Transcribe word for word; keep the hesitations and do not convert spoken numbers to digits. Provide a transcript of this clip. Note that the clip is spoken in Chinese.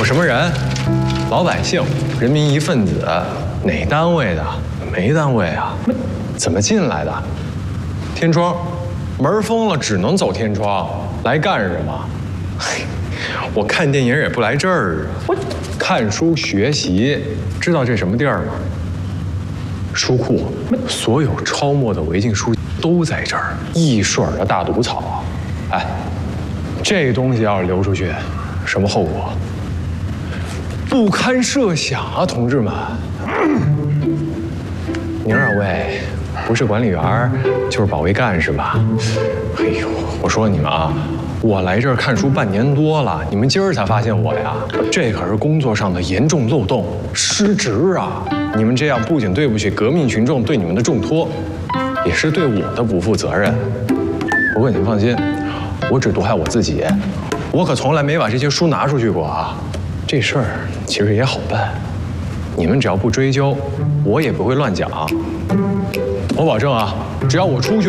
什么人？老百姓，人民一份子，哪单位的？没单位啊？怎么进来的？天窗，门封了，只能走天窗。来干什么？嘿，我看电影也不来这儿啊。我看书学习，知道这什么地儿吗？书库，所有抄没的违禁书都在这儿，一水儿的大毒草。哎，这东西要是流出去，什么后果？不堪设想啊，同志们！您二位不是管理员，就是保卫干是吧？哎呦，我说你们啊，我来这儿看书半年多了，你们今儿才发现我呀？这可是工作上的严重漏洞，失职啊！你们这样不仅对不起革命群众对你们的重托，也是对我的不负责任。不过你们放心，我只毒害我自己，我可从来没把这些书拿出去过啊。这事儿其实也好办，你们只要不追究，我也不会乱讲。我保证啊，只要我出去。